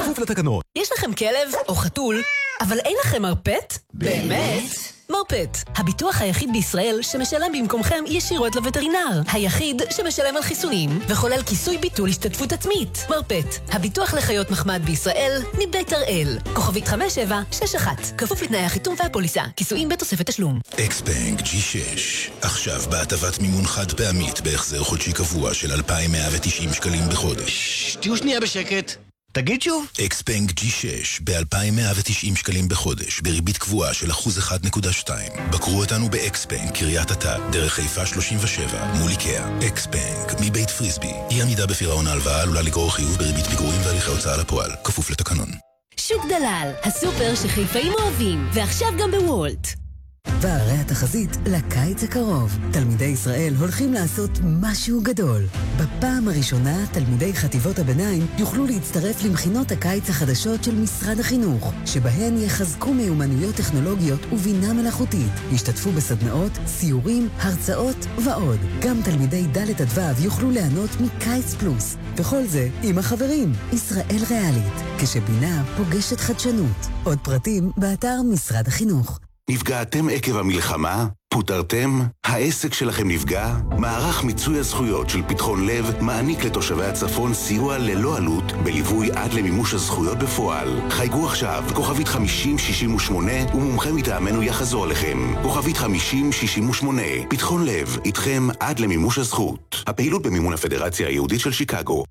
כפוף לתקנון. יש לכם כלב או חתול, אבל אין לכם מרפט? באמת? מרפט, הביטוח היחיד בישראל שמשלם במקומכם ישירות לווטרינר. היחיד שמשלם על חיסונים וחולל כיסוי ביטול השתתפות עצמית. מרפט, הביטוח לחיות מחמד בישראל, מבית הראל. כוכבית 5761, כפוף לתנאי החיתום והפוליסה. כיסויים בתוספת תשלום. אקסבנק G6, עכשיו בהטבת מימון חד פעמית בהחזר חודשי קבוע של 2,190 שקלים בחודש. תהיו שנייה בשקט. תגיד שוב. אקסבנק G6 ב-2,190 שקלים בחודש, בריבית קבועה של 1.2%. בקרו אותנו באקסבנק, קריית אתא, דרך חיפה 37, מול איקאה. אקסבנק, מבית פריסבי. אי עמידה בפירעון ההלוואה עלולה לגרור חיוב בריבית פיגורים והליכי הוצאה לפועל, כפוף לתקנון. שוק דלל, הסופר שחיפאים אוהבים, ועכשיו גם בוולט. והרי התחזית לקיץ הקרוב. תלמידי ישראל הולכים לעשות משהו גדול. בפעם הראשונה, תלמידי חטיבות הביניים יוכלו להצטרף למכינות הקיץ החדשות של משרד החינוך, שבהן יחזקו מיומנויות טכנולוגיות ובינה מלאכותית. ישתתפו בסדנאות, סיורים, הרצאות ועוד. גם תלמידי ד' עד ו' יוכלו ליהנות מקיץ פלוס. וכל זה עם החברים. ישראל ריאלית, כשבינה פוגשת חדשנות. עוד פרטים באתר משרד החינוך. נפגעתם עקב המלחמה? פוטרתם? העסק שלכם נפגע? מערך מיצוי הזכויות של פתחון לב מעניק לתושבי הצפון סיוע ללא עלות בליווי עד למימוש הזכויות בפועל. חייגו עכשיו, כוכבית 5068 ומומחה מטעמנו יחזור לכם. כוכבית 5068, פתחון לב, איתכם עד למימוש הזכות. הפעילות במימון הפדרציה היהודית של שיקגו.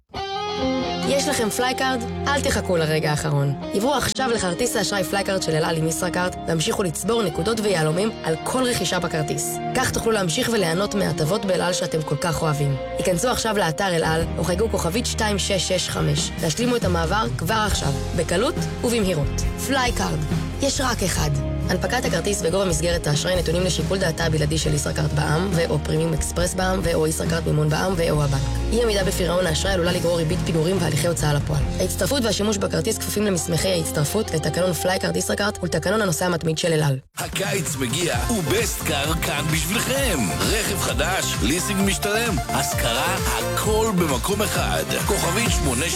יש לכם פלייקארד? אל תחכו לרגע האחרון. עברו עכשיו לכרטיס האשראי פלייקארד של אל על עם ישראכרט והמשיכו לצבור נקודות ויהלומים על כל רכישה בכרטיס. כך תוכלו להמשיך וליהנות מהטבות באל על שאתם כל כך אוהבים. היכנסו עכשיו לאתר אל על או חייגו כוכבית 2665. להשלימו את המעבר כבר עכשיו, בקלות ובמהירות. פלייקארד, יש רק אחד. הנפקת הכרטיס וגובה מסגרת האשראי נתונים לשיקול דעתה הבלעדי של ישראכרט בע"מ ו/או פרימיום אקספרס בע"מ ו/או ישראכרט מימון בע"מ ו/או הבנק. אי עמידה בפירעון האשראי עלולה לגרור ריבית פיגורים והליכי הוצאה לפועל. ההצטרפות והשימוש בכרטיס כפופים למסמכי ההצטרפות לתקנון פלייקארד ישראכרט ולתקנון הנוסע המתמיד של אל על. הקיץ מגיע ובסטקאר כאן בשבילכם. רכב חדש, ליסינג משתלם, השכרה, הכל במקום אחד. כוכבית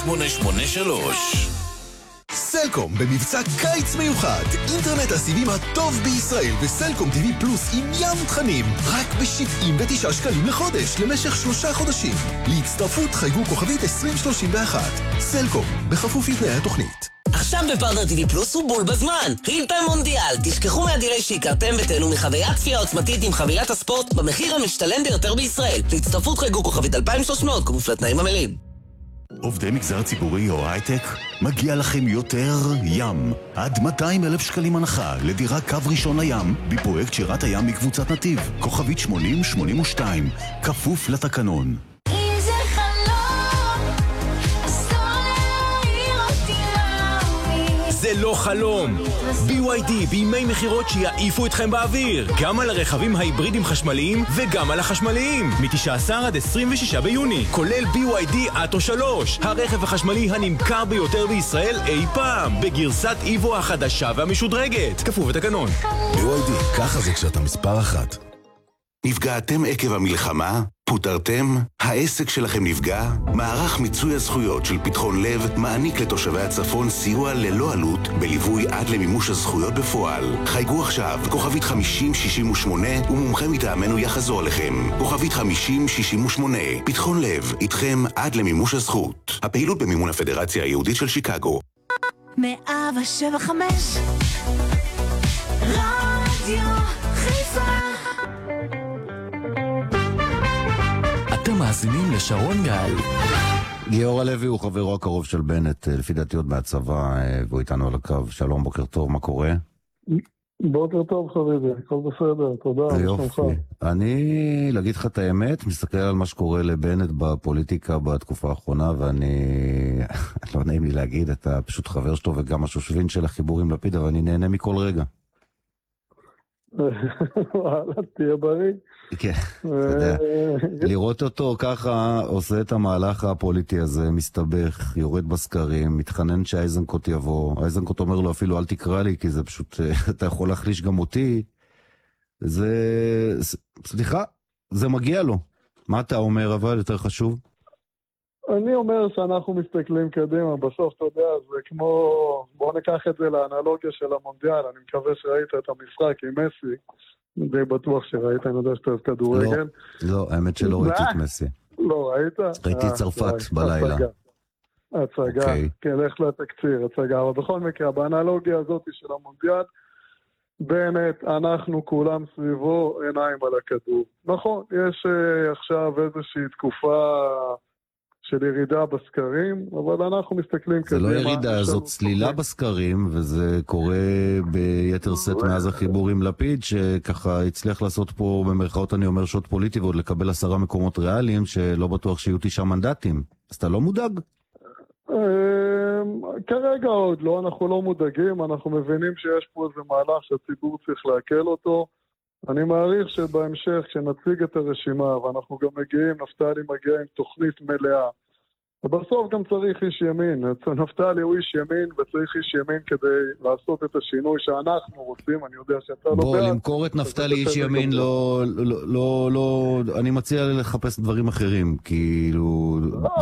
8883. סלקום במבצע קיץ מיוחד, אינטרנט הסיבים הטוב בישראל וסלקום TV פלוס עם ים תכנים רק ב-79 שקלים לחודש למשך 3 חודשים. להצטרפות חייגו כוכבית 2031. סלקום, בכפוף לתנאי התוכנית. עכשיו בפרטנר TV פלוס הוא בול בזמן. רילטיים מונדיאל, תשכחו מהדילי שהכרתם ותהנו מחוויית צפייה עוצמתית עם חבילת הספורט במחיר המשתלם ביותר בישראל. להצטרפות חייגו כוכבית 2300, כפוף לתנאים המלאים. עובדי מגזר ציבורי או הייטק, מגיע לכם יותר ים. עד 200,000 שקלים הנחה לדירה קו ראשון לים בפרויקט שירת הים מקבוצת נתיב. כוכבית 8082, כפוף לתקנון. אם זה חלום, אסור להעיר אותי להורים. זה לא חלום. BYD בימי מחירות שיעיפו אתכם באוויר, גם על הרכבים ההיברידים חשמליים וגם על החשמליים, מ-19 עד 26 ביוני, כולל BYD אטו 3, הרכב החשמלי הנמכר ביותר בישראל אי פעם, בגרסת איבו החדשה והמשודרגת, כפוף לתקנון. BYD, ככה זה כשאתה מספר 1. נפגעתם עקב המלחמה? פוטרתם? העסק שלכם נפגע? מערך מיצוי הזכויות של פתחון לב מעניק לתושבי הצפון סיוע ללא עלות בליווי עד למימוש הזכויות בפועל. חייגו עכשיו, כוכבית 5068 ומומחה מטעמנו יחזור לכם. כוכבית 5068, פתחון לב, איתכם עד למימוש הזכות. הפעילות במימון הפדרציה היהודית של שיקגו. 107.5 רדיו חיפה. אתם מאזינים לשרון גל. גיורא לוי הוא חברו הקרוב של בנט, לפי דעתי עוד מהצבא, והוא איתנו על הקו. שלום, בוקר טוב, מה קורה? בוקר טוב חביבי, הכל בסדר, תודה. יופי. אני, להגיד לך את האמת, מסתכל על מה שקורה לבנט בפוליטיקה בתקופה האחרונה, ואני, לא נעים לי להגיד, אתה פשוט חבר שלו וגם השושבין של החיבור עם לפיד, אבל אני נהנה מכל רגע. וואלה, תהיה בריא. כן, אתה יודע, לראות אותו ככה עושה את המהלך הפוליטי הזה, מסתבך, יורד בסקרים, מתחנן שהאיזנקוט יבוא, האיזנקוט אומר לו אפילו אל תקרא לי, כי זה פשוט, אתה יכול להחליש גם אותי, זה, סליחה, זה מגיע לו. מה אתה אומר אבל יותר חשוב? אני אומר שאנחנו מסתכלים קדימה, בסוף אתה יודע, זה כמו, בוא ניקח את זה לאנלוגיה של המונדיאל, אני מקווה שראית את המשחק עם מסי, די בטוח שראית, אני יודע שאתה אוהב כדורגל. לא, האמת שלא ראיתי את מסי. לא, ראית? ראיתי צרפת בלילה. הצגה, כן, לך לתקציר, הצגה, אבל בכל מקרה, באנלוגיה הזאת של המונדיאל, באמת, אנחנו כולם סביבו עיניים על הכדור. נכון, יש עכשיו איזושהי תקופה של ירידה בסקרים, אבל אנחנו מסתכלים זה לא ירידה, זאת צלילה בסקרים, וזה קורה ביתר סט מאז החיבור עם לפיד, שככה הצליח לעשות פה במרכאות אני אומר שוט פוליטי, ועוד לקבל 10 מקומות ריאליים, שלא בטוח שיהיו 9 מנדטים. אז אתה לא מודאג? כרגע עוד לא, אנחנו לא מודאגים, אנחנו מבינים שיש פה איזה מהלך שהציבור צריך להקל אותו. אני מעריך שבהמשך, כשנציג את הרשימה, ואנחנו גם מגיעים, נפתלי מגיע עם תוכנית מלאה, ובסוף גם צריך איש ימין. נפתלי הוא איש ימין, וצריך איש ימין כדי לעשות את השינוי שאנחנו רוצים. אני יודע שאתה לא בעד. בוא, למכור את נפתלי איש ימין, לא, אני מציע לחפש דברים אחרים, כאילו,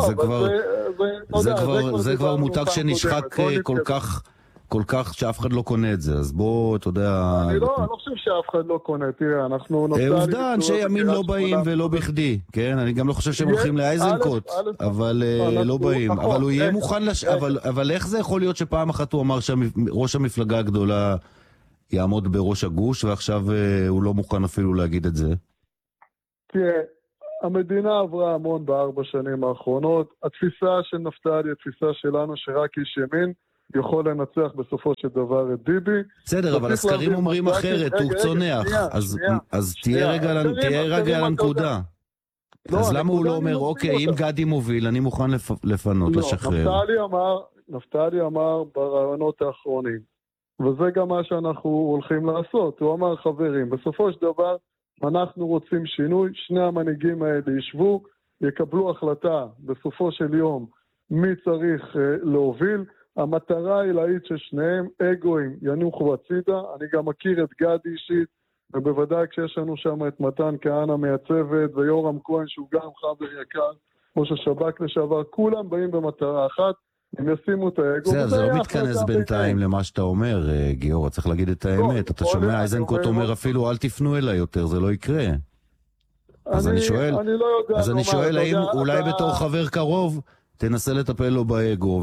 זה כבר מותג שנשחק כל כך שאף אחד לא קונה את זה, אז בוא, אתה יודע... אני לא חושב שאף אחד לא קונה, תראה, אנחנו... עובדה, אנשי ימין לא באים ולא בכדי, כן? אני גם לא חושב שהם הולכים לאייזנקוט, אבל לא באים. אבל הוא יהיה מוכן אבל איך זה יכול להיות שפעם אחת הוא אמר שראש המפלגה הגדולה יעמוד בראש הגוש, ועכשיו הוא לא מוכן אפילו להגיד את זה? תראה, המדינה עברה המון ב4 שנים האחרונות. התפיסה של נפתלי, התפיסה שלנו שרק איש ימין, יכול לנצח בסופו של דבר את ביבי. בסדר, אבל הסקרים אומרים אחרת, הוא צונח. אז תהיה רגע על הנקודה. אז למה הוא לא אומר, אוקיי, אם גדי מוביל, אני מוכן לפנות, לשחרר. נפתלי אמר ברעיונות האחרונים, וזה גם מה שאנחנו הולכים לעשות. הוא אמר, חברים, בסופו של דבר, אנחנו רוצים שינוי, שני המנהיגים האלה ישבו, יקבלו החלטה בסופו של יום, מי צריך להוביל. המטרה העילאית של שניהם, אגואים, ינוחו הצידה. אני גם מכיר את גדי אישית, ובוודאי כשיש לנו שם את מתן כהנא מהצוות, ויורם כהן שהוא גם חבר יקר, כמו ששב"כ לשעבר, כולם באים במטרה אחת, הם ישימו את האגו. זה לא מתכנס בינתיים למה שאתה אומר, גיורא, צריך להגיד את האמת. אתה שומע, איזנקוט אומר אפילו, אל תפנו אליי יותר, זה לא יקרה. אז אני שואל, האם אולי בתור חבר קרוב, תנסה לטפל לו באגו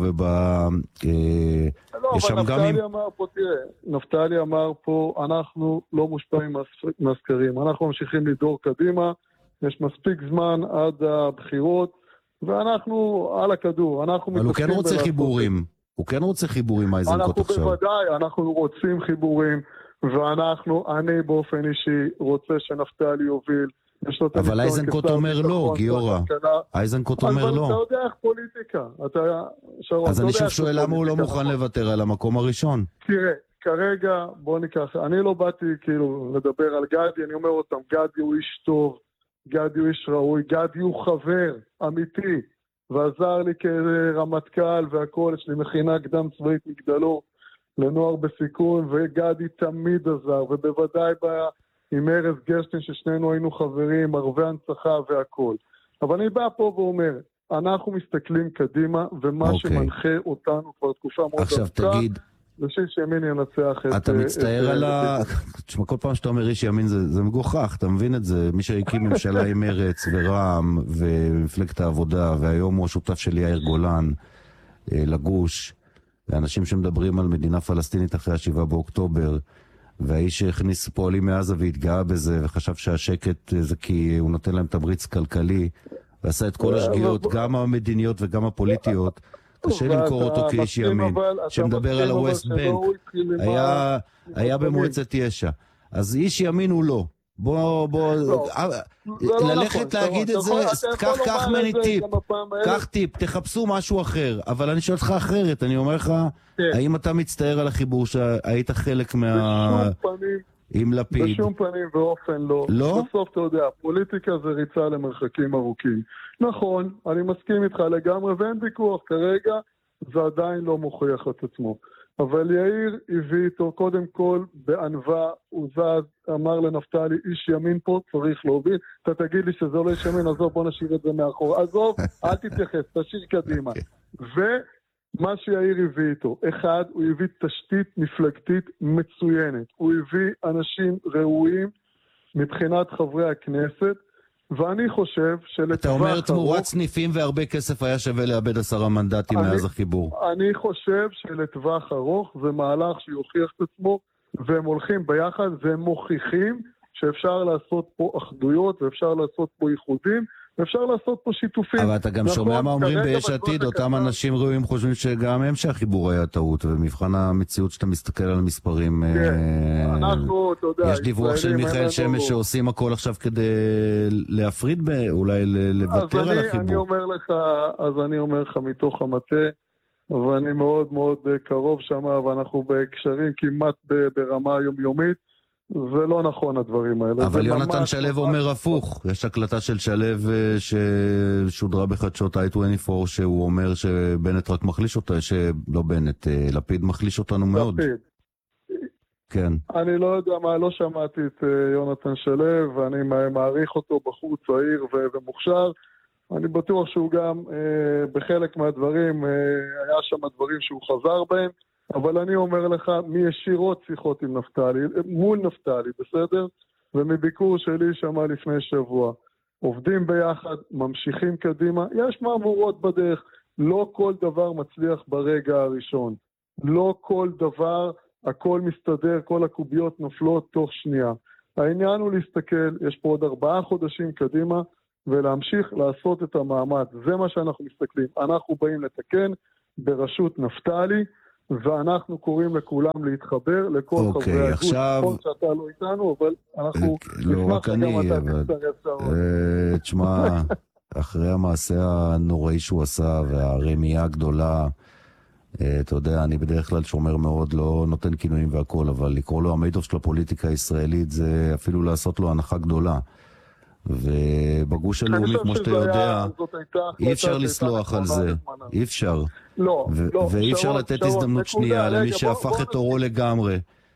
יש שם גם נפתלי אמר פה, אנחנו לא מושפעים מהסקרים, אנחנו ממשיכים לדור קדימה, יש מספיק זמן עד הבחירות, ואנחנו על הכדור, אבל הוא כן רוצה חיבורים, איזנקוט עכשיו. בוודאי, אנחנו רוצים חיבורים, אני באופן אישי רוצה שנפתלי יוביל, אבל איזנקוט אומר לא, גיורא. איזנקוט אומר לא. אבל אתה יודע איך פוליטיקה. אז אני שוב שואל למה הוא לא מוכן לוותר על המקום הראשון. תראה, כרגע בוא ניקח, אני לא באתי כאילו לדבר על גדי, אני אומר אותם, גדי הוא איש טוב, גדי הוא איש ראוי, גדי הוא חבר אמיתי, ועזר לי כרמטכ"ל והכל, יש לי מכינה קדם צבאית מגדלור לנוער בסיכון, וגדי תמיד עזר, ובוודאי עם ארז גרשטיין ששנינו היינו חברים, ערבי הנצחה והכל. אבל אני בא פה ואומר, אנחנו מסתכלים קדימה, ומה שמנחה אותנו כבר תקופה מאוד עכשיו תגיד, שאיש ימין ינצח את... אתה מצטער על תשמע, כל פעם שאתה אומר איש ימין זה מגוחך, אתה מבין את זה? מי שהקים ממשלה עם ארץ ורעם ומפלגת העבודה, והיום הוא השותף של יאיר גולן לגוש, ואנשים שמדברים על מדינה פלסטינית אחרי 7 באוקטובר, והאיש שהכניס פועלים מעזה והתגאה בזה, וחשב שהשקט זה כי הוא נותן להם תמריץ כלכלי, ועשה את כל השגיאות, גם המדיניות וגם הפוליטיות. קשה למכור אותו כאיש ימין, שמדבר על הווסט בנק, היה במועצת יש"ע. אז איש ימין הוא לא. בוא, ללכת להגיד את זה, קח מני טיפ, קח טיפ, תחפשו משהו אחר, אבל אני שואל אותך אחרת, אני אומר לך, האם אתה מצטער על החיבור שהיית חלק עם לפיד? בשום פנים ואופן לא. לא? בסוף אתה יודע, פוליטיקה זה ריצה למרחקים ארוכים. נכון, אני מסכים איתך לגמרי, ואין ויכוח, כרגע זה עדיין לא מוכיח את עצמו. אבל יאיר הביא איתו קודם כל בענווה, הוא זז, אמר לנפתלי, איש ימין פה צריך להוביל, אתה תגיד לי שזה לא איש ימין, עזוב, בוא נשאיר את זה מאחור, עזוב, אל תתייחס, תשאיר קדימה. ומה שיאיר הביא איתו, אחד, הוא הביא תשתית מפלגתית מצוינת, הוא הביא אנשים ראויים מבחינת חברי הכנסת, ואני חושב שלטווח אתה אומר תמורת סניפים והרבה כסף היה שווה לאבד 10 מנדטים מאז החיבור. אני חושב שלטווח ארוך זה מהלך שיוכיח את עצמו, והם הולכים ביחד והם מוכיחים שאפשר לעשות פה אחדויות ואפשר לעשות פה איחודים ואפשר לעשות פה שיתופים. אבל אתה גם שומע מה אומרים ביש עתיד, אותם אנשים ראויים חושבים שגם הם שהחיבור היה טעות, ובמבחן המציאות שאתה מסתכל על המספרים, אנחנו, אתה יודע, יש דיווח של מיכאל שמש שעושים הכל עכשיו כדי להפריד, אולי לוותר על החיבור. אז אני אומר לך מתוך המטה, ואני מאוד מאוד קרוב שם, ואנחנו בהקשרים כמעט ברמה יומיומית, זה לא נכון הדברים האלה. אבל יונתן שלו אומר הפוך. יש הקלטה של שלו ששודרה בחדשות i24 שהוא אומר שבנט רק מחליש אותה, שלא בנט, לפיד מחליש אותנו מאוד. לפיד. כן. אני לא יודע מה, לא שמעתי את יונתן שלו, ואני מעריך אותו בחור צעיר ומוכשר. אני בטוח שהוא גם בחלק מהדברים, היה שם דברים שהוא חזר בהם, אבל אני אומר לך, מישירות שיחות עם נפתלי, מול נפתלי, בסדר? ומביקור שלי שמה לפני שבוע. עובדים ביחד, ממשיכים קדימה, יש מהמורות בדרך, לא כל דבר מצליח ברגע הראשון. לא כל דבר, הכל מסתדר, כל הקוביות נופלות תוך שנייה. העניין הוא להסתכל, יש פה עוד 4 חודשים קדימה, ולהמשיך לעשות את המאמץ. זה מה שאנחנו מסתכלים. אנחנו באים לתקן בראשות נפתלי, ואנחנו קוראים לכולם להתחבר, לכל חברי הגוש. נכון שאתה לא איתנו, אבל אנחנו נשמח שגם אתה תצטרף שרון. תשמע, אחרי המעשה הנוראי שהוא עשה, והרמייה הגדולה, אתה יודע, אני בדרך כלל שומר מאוד, לא נותן כינויים והכל, אבל לקרוא לו המיידוף של הפוליטיקה הישראלית, זה אפילו לעשות לו הנחה גדולה. ובגוש הלאומי, כמו שאתה יודע, אי אפשר לסלוח על זה, אי אפשר. ואי אפשר לתת הזדמנות שנייה למי שהפך את אורו לגמרי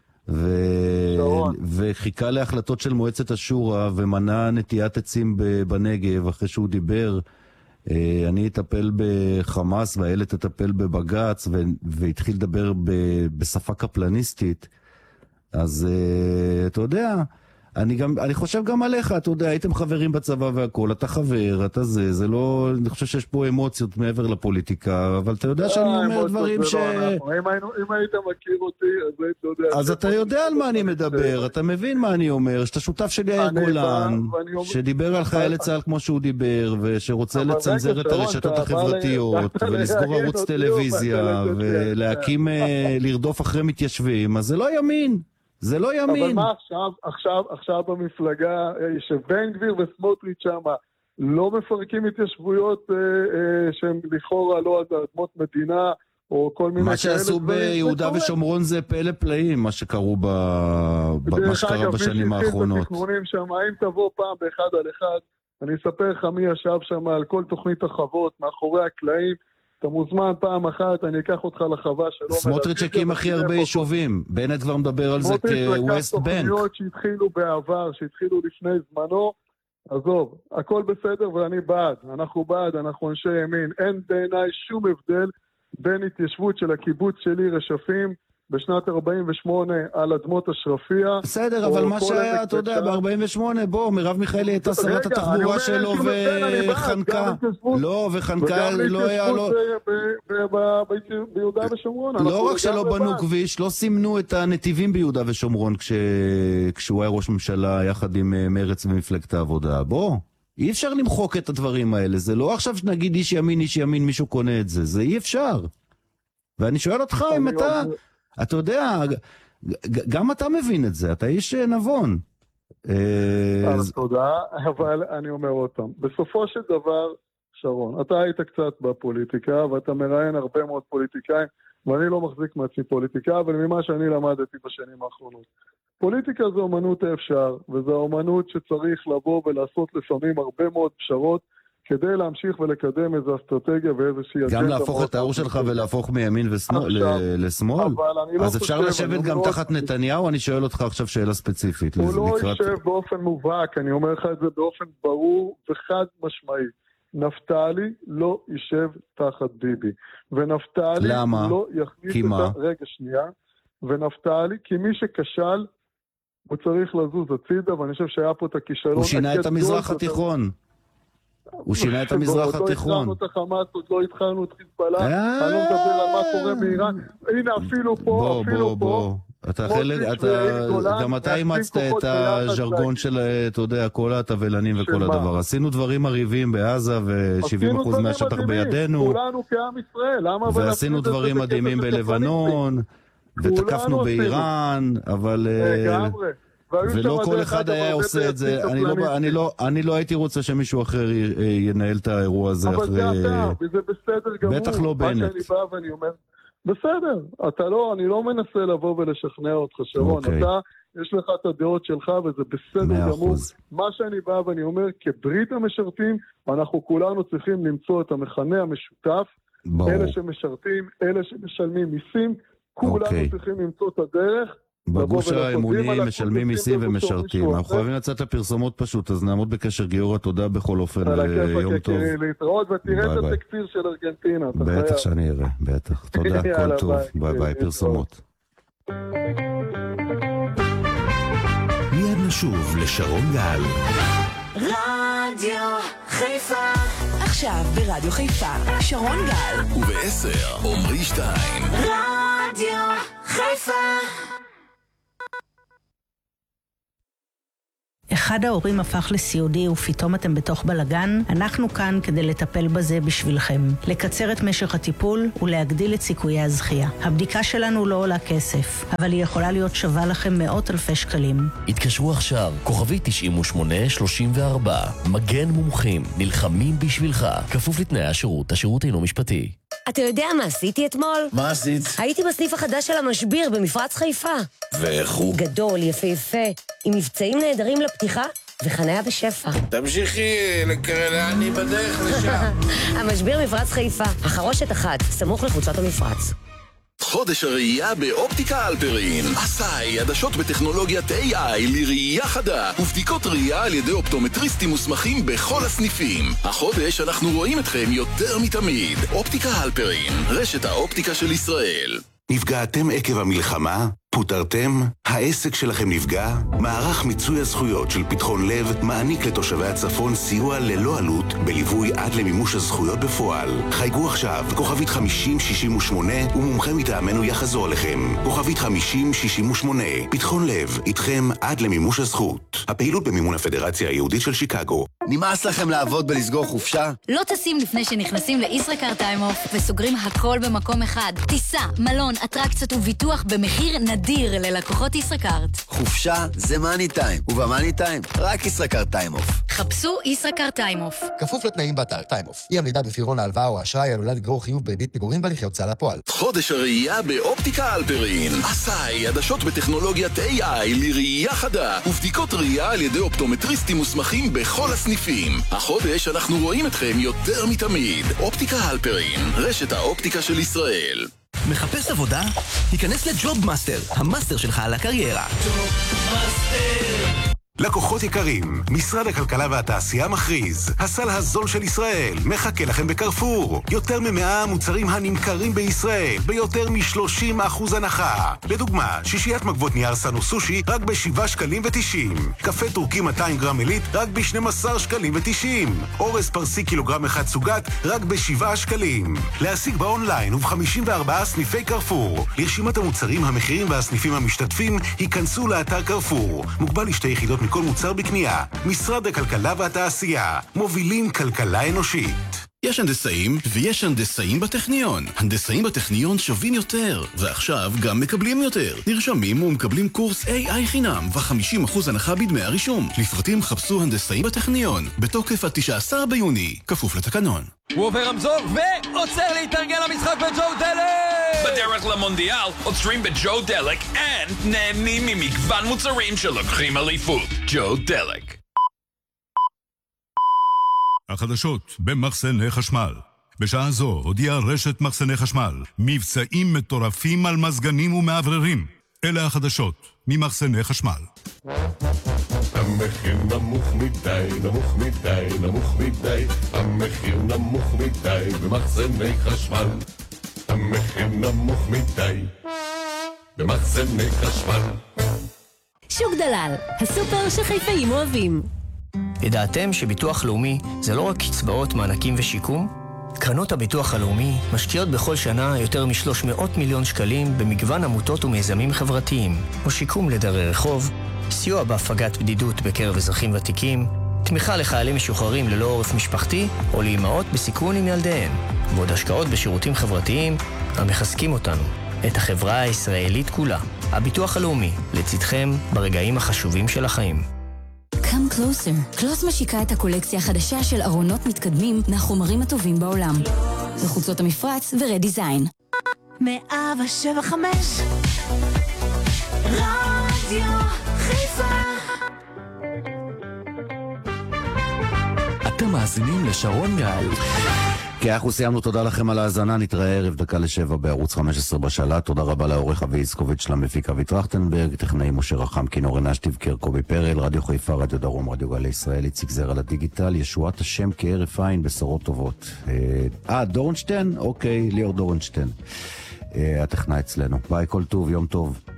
וחיכה להחלטות של מועצת השורה ומנע נטיית עצים בנגב אחרי שהוא דיבר. אני אטפל בחמאס והאלה תטפל בבגץ, והתחיל לדבר בשפה קפלניסטית. אז אתה יודע, אני חושב גם עליך, אתה יודע, הייתם חברים בצבא והכל, אתה חבר, אתה זה לא, אני חושב שיש פה אמוציות מעבר לפוליטיקה, אבל אתה יודע שאני אומר דברים ש... אם היית מכיר אותי, אז היית יודע... אז אתה יודע על מה אני מדבר, אתה מבין מה אני אומר, שאתה שותף של יאיר גולן, שדיבר על חיילי צה"ל כמו שהוא דיבר, ושרוצה לצנזר את הרשתות החברתיות, ולסגור ערוץ טלוויזיה, ולהקים, לרדוף אחרי מתיישבים, אז זה לא ימין. זה לא ימין. אבל מה עכשיו במפלגה שבן גביר וסמוטריץ' שמה לא מפרקים התיישבויות שהם לכאורה לא אדמות מדינה או כל מיני כאלה. מה שעשו ביהודה ושומרון זה פלא פלאים, מה שקרו מה שקרה בשנים האחרונות. אם תבוא פעם באחד על אחד, אני אספר לך מי ישב שם על כל תוכנית החוות מאחורי הקלעים. אתה מוזמן פעם אחת, אני אקח אותך לחווה שלו. סמוטריץ' הקים הכי הרבה יישובים. בנט כבר מדבר על זה כווסט בנק. תוכניות שהתחילו בעבר, שהתחילו לפני זמנו. עזוב, הכל בסדר ואני בעד. אנחנו בעד, אנחנו אנשי ימין. אין בעיניי שום הבדל בין התיישבות של הקיבוץ שלי רשפים בשנת 48 על אדמות השרפיה. בסדר, אבל מה שהיה, אתה יודע, ב-48, בוא, מרב מיכאלי הייתה שרת התחבורה שלו וחנקה. לא, וחנקה לא היה לו... ביהודה ושומרון. לא רק שלא בנו כביש, לא סימנו את הנתיבים ביהודה ושומרון כשהוא היה ראש ממשלה יחד עם מרץ ומפלגת העבודה. בוא, אי אפשר למחוק את הדברים האלה. זה לא עכשיו שנגיד איש ימין, מישהו קונה את זה. זה אי אפשר. ואני שואל אותך אם אתה יודע, גם אתה מבין את זה, אתה איש נבון. אז תודה, אבל אני אומר אותם. בסופו של דבר, שרון, אתה היית קצת בפוליטיקה, ואתה מראיין הרבה מאוד פוליטיקאים, ואני לא מחזיק מעצמי פוליטיקה, אבל ממה שאני למדתי בשנים האחרונות. פוליטיקה זה אומנות האפשר, וזו אומנות שצריך לבוא ולעשות לפעמים הרבה מאוד פשרות, כדי להמשיך ולקדם איזו אסטרטגיה ואיזושהי אג'נדה. גם להפוך את האור שלך ולהפוך מימין לשמאל? אז אפשר לשבת גם תחת נתניהו? אני שואל אותך עכשיו שאלה ספציפית. הוא לא יישב באופן מובהק, אני אומר לך את זה באופן ברור וחד משמעי. נפתלי לא יישב תחת ביבי. ונפתלי לא יכניס את רגע שנייה. ונפתלי, כי מי שכשל, הוא צריך לזוז הצידה, ואני חושב שהיה פה את הכישלון. הוא שינה את המזרח התיכון. הוא שינה את המזרח התיכון. עוד לא התחלנו את החמאס, עוד לא התחלנו את חיזבאללה, אני לא מדבר על מה קורה באיראן. הנה, אפילו פה, בוא. גם אתה אימצת את הז'רגון של, אתה יודע, כל התבלנים וכל הדבר. עשינו דברים מריבים בעזה ו70% מהשטח בידינו. כולנו כעם ישראל. ועשינו דברים מדהימים בלבנון, ותקפנו באיראן, אבל... ולא כל אחד היה עושה את זה. אני לא הייתי רוצה שמישהו אחר ינהל את האירוע הזה אחרי... אבל זה אתה, וזה בסדר גמור. בטח לא בנט. מה שאני בא ואני אומר, בסדר, אני לא מנסה לבוא ולשכנע אותך, שרון. אתה, יש לך את הדעות שלך, וזה בסדר גמור. מה שאני בא ואני אומר, כברית המשרתים, אנחנו כולנו צריכים למצוא את המכנה המשותף. אלה שמשרתים, אלה שמשלמים מיסים, כולנו צריכים למצוא את הדרך. בגוש האמונים משלמים מיסים ומשרתים. אנחנו חייבים לצאת לפרסומות פשוט, אז נעמוד בקשר. גיורא, תודה בכל אופן, יום טוב. להתראות ותראה את התקציר של ארגנטינה. בטח שאני אראה, בטח. תודה, כל טוב. ביי ביי, פרסומות. מיד נשוב לשרון גל. רדיו חיפה. עכשיו ברדיו חיפה, שרון גל. וב-10, עומרי שטיין. רדיו חיפה. אחד ההורים הפך לסיעודי ופתאום אתם בתוך בלגן, אנחנו כאן כדי לטפל בזה בשבילכם. לקצר את משך הטיפול ולהגדיל את סיכויי הזכייה. הבדיקה שלנו לא עולה כסף, אבל היא יכולה להיות שווה לכם מאות אלפי שקלים. התקשרו עכשיו, כוכבי 9834. מגן מומחים, נלחמים בשבילך. כפוף לתנאי השירות, השירות אינו משפטי. אתה יודע מה עשיתי אתמול? מה עשית? הייתי בסניף החדש של המשביר במפרץ חיפה. ואיך הוא? גדול, יפהפה, עם מבצעים נהדרים לפתיחה וחניה בשפע. תמשיכי אני בדרך לשם. המשביר מפרץ חיפה, החרושת אחת, סמוך לקבוצות המפרץ. חודש הראייה באופטיקה אלפרין. עשאי, עדשות בטכנולוגיית AI לראייה חדה ובדיקות ראייה על ידי אופטומטריסטים מוסמכים בכל הסניפים. החודש אנחנו רואים אתכם יותר מתמיד. אופטיקה אלפרין, רשת האופטיקה של ישראל. נפגעתם עקב המלחמה? פוטרתם? העסק שלכם נפגע? מערך מיצוי הזכויות של פתחון לב מעניק לתושבי הצפון סיוע ללא עלות בליווי עד למימוש הזכויות בפועל. חייגו עכשיו, כוכבית 5068 ומומחה מטעמנו יחזור לכם. כוכבית 5068, פתחון לב, איתכם עד למימוש הזכות. הפעילות במימון הפדרציה היהודית של שיקגו. נמאס לכם לעבוד בלסגור חופשה? לא טסים לפני שנכנסים לישראכרט טיים-אוף וסוגרים הכל במקום אחד. טיסה, מלון, אטרקציות וביטוח במחיר נדיר ללקוחות ישראכרט. חופשה זה מאני טיים, ובמאני טיים רק ישראכרט טיים-אוף. חפשו ישראכרט טיים-אוף. כפוף לתנאים באתר טיים-אוף. אי עמידה בפירעון ההלוואה או האשראי עלולה לגרור חיוב בריבית פיגורים בהליכי הוצאה לפועל. חודש הראייה באופטיקה אלפרין. עשאי, עדשות בטכנולוגיית AI לראייה חדה ובדיקות ראייה על ידי אופטומטריסטים מוסמכים בכל הסניפים. החודש אנחנו רואים אתכם יותר מתמיד. אופטיקה אלפרין, רשת האופטיקה של ישראל. מחפש עבודה? היכנס לג'וב מאסטר, המאסטר שלך על הקריירה. לקוחות יקרים, משרד הכלכלה והתעשייה מכריז, הסל הזול של ישראל מחכה לכם בקרפור. יותר מ100 מוצרים הנמכרים בישראל ביותר מ30% הנחה. לדוגמה, שישיית מגבות נייר סנו סושי רק ב7 שקלים ו90. קפה טורקי 200 גרם עילית רק ב12 שקלים ו90. אורז פרסי קילוגרם אחד סוגת רק ב7 שקלים. להשיג באונליין וב54 סניפי קרפור. לרשימת המוצרים, המחירים והסניפים המשתתפים היכנסו לאתר קרפור. מוגבל לשתי יחידות מכל מוצר בקנייה. משרד הכלכלה והתעשייה, מובילים כלכלה אנושית. יש הנדסאים ויש הנדסאים בטכניון. הנדסאים בטכניון שווים יותר, ועכשיו גם מקבלים יותר. נרשמים ומקבלים קורס AI חינם ו50% הנחה בדמי הרישום. לפרטים חפשו הנדסאים בטכניון, בתוקף עד 19 ביוני, כפוף לתקנון. הוא עובר רמזור ועוצר להתארגן למשחק בג'ו דלק! בדרך למונדיאל עוצרים בג'ו דלק נהנים ממגוון מוצרים שלוקחים אליפות. ג'ו דלק. החדשות במחסני חשמל. בשעה זו הודיעה רשת מחסני חשמל מבצעים מטורפים על מזגנים ומעבררים. אלה החדשות ממחסני חשמל. המחיר נמוך מדי, נמוך מדי, נמוך מדי. המחיר נמוך מדי במחסני חשמל. המחיר נמוך מדי במחסני חשמל. שוק דלל, הסופר שחיפאים אוהבים. ידעתם שביטוח לאומי זה לא רק קצבאות, מענקים ושיקום? קרנות הביטוח הלאומי משקיעות בכל שנה יותר מ-300 מיליון שקלים במגוון עמותות ומיזמים חברתיים, או שיקום לדרי רחוב, סיוע בהפגת בדידות בקרב אזרחים ותיקים, תמיכה לחיילים משוחררים ללא עורף משפחתי, או לאמהות בסיכון עם ילדיהן, ועוד השקעות בשירותים חברתיים המחזקים אותנו, את החברה הישראלית כולה. הביטוח הלאומי, לצדכם ברגעים החשובים של החיים. Come Closer. קלוס משיקה את הקולקציה החדשה של ארונות מתקדמים מהחומרים הטובים בעולם. בחוצות המפרץ ורדיזיין. 107.5 רדיו חיפה. אתם מאזינים לשרון גל. כי אנחנו סיימנו, תודה לכם על ההאזנה, נתראה ערב 6:50 בערוץ 15 בשלט. תודה רבה לעורך אבי איסקוביץ', למפיק אבי טרכטנברג, טכנאי משה רחם, כינור נשטיב, קיר קובי פרל, רדיו חיפה, רדיו דרום, רדיו גלי ישראל, איציק זר על הדיגיטל, ישועת השם כערף עין, בשורות טובות. דורנשטיין? אוקיי, ליאור דורנשטיין. הטכנאי אצלנו. ביי, כל טוב, יום טוב.